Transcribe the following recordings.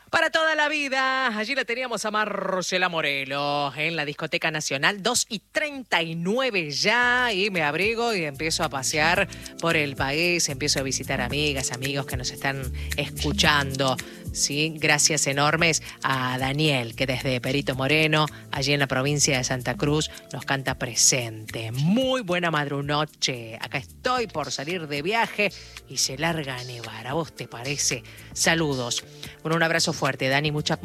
Para toda la vida, allí la teníamos a Marcela Morelo en la Discoteca Nacional, 2:39 ya, y me abrigo y empiezo a pasear por el país, empiezo a visitar amigas, amigos que nos están escuchando. Sí, gracias enormes a Daniel, que desde Perito Moreno, allí en la provincia de Santa Cruz, nos canta presente. Muy buena madrunoche. Acá estoy por salir de viaje y se larga a nevar. ¿A vos te parece? Saludos. Con un abrazo fuerte, Dani. Mucha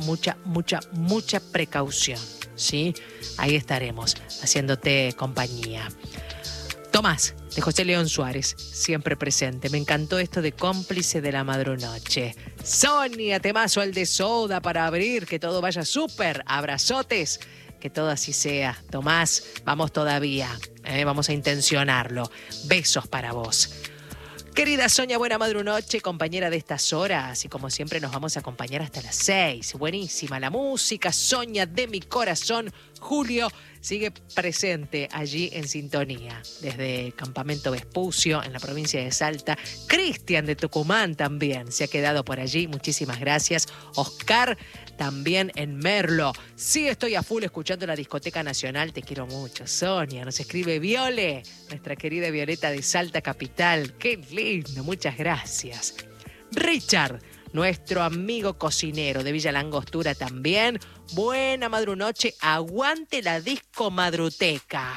precaución. ¿Sí? Ahí estaremos, haciéndote compañía. Tomás, de José León Suárez, siempre presente. Me encantó esto de cómplice de la madrunoche. Sonia, temazo el de Soda para abrir, que todo vaya súper. Abrazotes, que todo así sea. Tomás, vamos todavía, vamos a intencionarlo. Besos para vos. Querida Sonia, buena madrunoche, compañera de estas horas. Y como siempre nos vamos a acompañar hasta las 6. Buenísima la música, Sonia de mi corazón. Julio sigue presente allí en sintonía. Desde Campamento Vespucio, en la provincia de Salta. Cristian de Tucumán también se ha quedado por allí. Muchísimas gracias. Oscar también en Merlo. Sí, estoy a full escuchando la Discoteca Nacional. Te quiero mucho, Sonia. Nos escribe Viole, nuestra querida Violeta de Salta Capital. Qué lindo, muchas gracias. Richard, nuestro amigo cocinero de Villa Langostura también. Buena madrunoche, aguante la disco madruteca.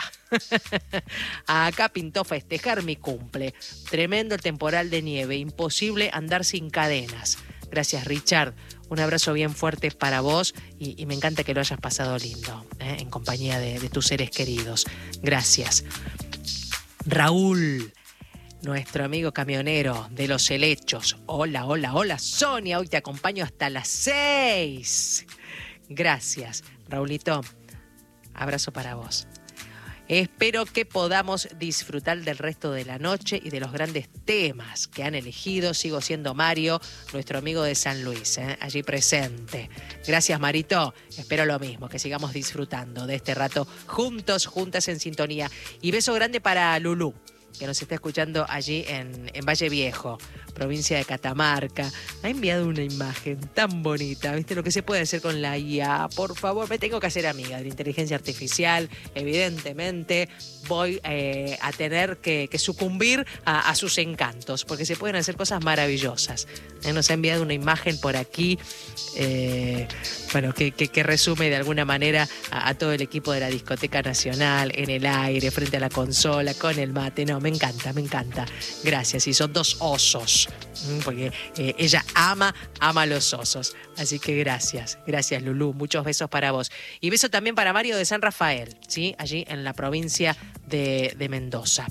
Acá pintó festejar mi cumple. Tremendo el temporal de nieve, imposible andar sin cadenas. Gracias, Richard. Un abrazo bien fuerte para vos y me encanta que lo hayas pasado lindo, en compañía de tus seres queridos. Gracias. Raúl, nuestro amigo camionero de Los Helechos. Hola, Sonia, hoy te acompaño hasta las 6. Gracias, Raulito. Abrazo para vos. Espero que podamos disfrutar del resto de la noche y de los grandes temas que han elegido. Sigo siendo Mario, nuestro amigo de San Luis, allí presente. Gracias, Marito. Espero lo mismo, que sigamos disfrutando de este rato juntos, juntas en sintonía. Y beso grande para Lulú, que nos está escuchando allí en Valle Viejo, provincia de Catamarca. Ha enviado una imagen tan bonita, ¿viste? Lo que se puede hacer con la IA. Por favor, me tengo que hacer amiga de la inteligencia artificial. Evidentemente voy a tener que sucumbir a sus encantos, porque se pueden hacer cosas maravillosas. Nos ha enviado una imagen por aquí, bueno, que resume de alguna manera a todo el equipo de la Discoteca Nacional, en el aire, frente a la consola, con el mate. No, me encanta. Gracias. Y son dos osos, porque ella ama los osos. Así que gracias, Lulú. Muchos besos para vos. Y beso también para Mario de San Rafael, ¿sí? Allí en la provincia de Mendoza.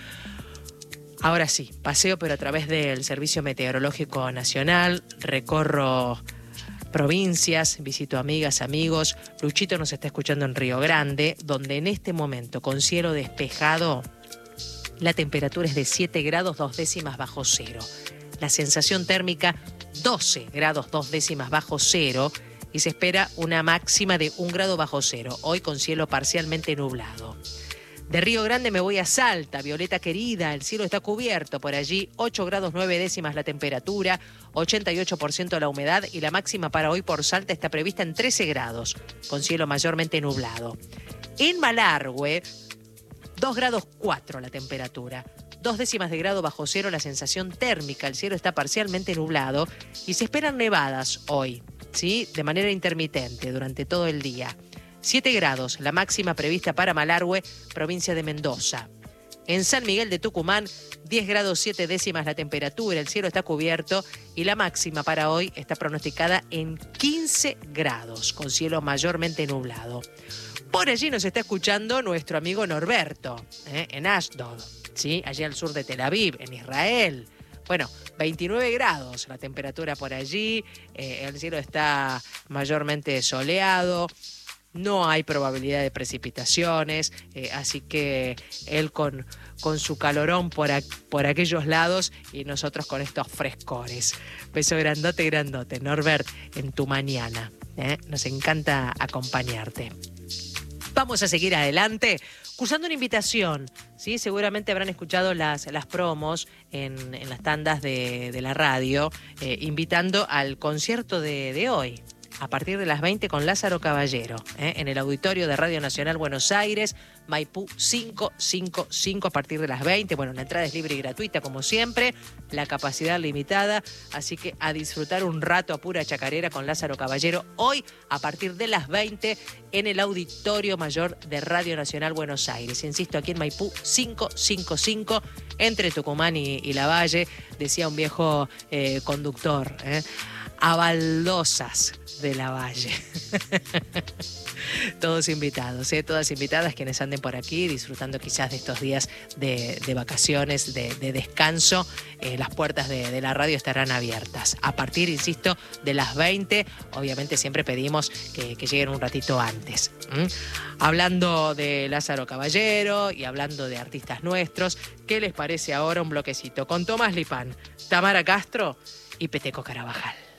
Ahora sí, paseo, pero a través del Servicio Meteorológico Nacional. Recorro provincias, visito amigas, amigos. Luchito nos está escuchando en Río Grande, donde en este momento, con cielo despejado, la temperatura es de 7 grados 2 décimas bajo cero. La sensación térmica 12 grados 2 décimas bajo cero y se espera una máxima de 1 grado bajo cero, hoy con cielo parcialmente nublado. De Río Grande me voy a Salta, Violeta querida, el cielo está cubierto por allí, 8 grados 9 décimas la temperatura, 88% la humedad y la máxima para hoy por Salta está prevista en 13 grados, con cielo mayormente nublado. En Malargüe, 2 grados 4 la temperatura, 2 décimas de grado bajo cero la sensación térmica, el cielo está parcialmente nublado y se esperan nevadas hoy, ¿sí? De manera intermitente durante todo el día. 7 grados la máxima prevista para Malargüe, provincia de Mendoza. En San Miguel de Tucumán, 10 grados 7 décimas la temperatura, el cielo está cubierto y la máxima para hoy está pronosticada en 15 grados, con cielo mayormente nublado. Por allí nos está escuchando nuestro amigo Norberto, en Ashdod, ¿sí? Allí al sur de Tel Aviv, en Israel. Bueno, 29 grados la temperatura por allí, el cielo está mayormente soleado. No hay probabilidad de precipitaciones, así que él con su calorón por aquellos lados y nosotros con estos frescores. Beso grandote, Norbert, en tu mañana. Nos encanta acompañarte. Vamos a seguir adelante, cursando una invitación, ¿sí? Seguramente habrán escuchado las promos en las tandas de la radio, invitando al concierto de hoy, a partir de las 20 con Lázaro Caballero, en el auditorio de Radio Nacional Buenos Aires, Maipú 555, a partir de las 20. Bueno, la entrada es libre y gratuita, como siempre, la capacidad limitada, así que a disfrutar un rato a pura chacarera con Lázaro Caballero, hoy a partir de las 20 en el Auditorio Mayor de Radio Nacional Buenos Aires. Insisto, aquí en Maipú 555, entre Tucumán y Lavalle, decía un viejo conductor, a baldosas de Lavalle. Todos invitados, todas invitadas quienes anden por aquí disfrutando quizás de estos días de vacaciones, de descanso. Las puertas de la radio estarán abiertas a partir, insisto, de las 20. Obviamente siempre pedimos que lleguen un ratito antes. Hablando de Lázaro Caballero y hablando de artistas nuestros, ¿qué les parece ahora un bloquecito con Tomás Lipán, Tamara Castro y Peteco Carabajal?